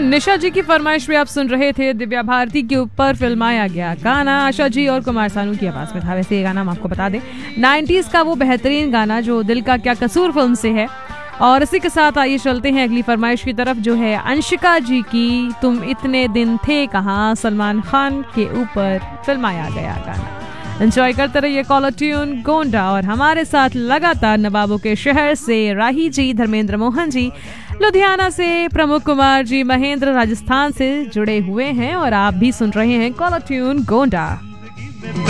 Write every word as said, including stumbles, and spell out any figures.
निशा जी की फरमाइश पे आप सुन रहे थे दिव्या भारती के ऊपर फिल्माया गया गाना, आशा जी और कुमार सानू की आवाज में था। वैसे ये गाना हम आपको बता दें नाइंटीज़ का वो बेहतरीन गाना जो दिल का क्या कसूर फिल्म से है। और इसी के साथ आइए चलते हैं अगली फरमाइश की तरफ जो है अंशिका जी की, तुम इतने दिन थे कहाँ, सलमान खान के ऊपर फिल्माया गया गाना। एंजॉय करते रहिए कॉलर ट्यून गोंडा और हमारे साथ लगातार नवाबों के शहर से राही जी, धर्मेंद्र मोहन जी, लुधियाना से प्रमुख कुमार जी, महेंद्र राजस्थान से जुड़े हुए हैं और आप भी सुन रहे हैं कॉलर ट्यून गोंडा।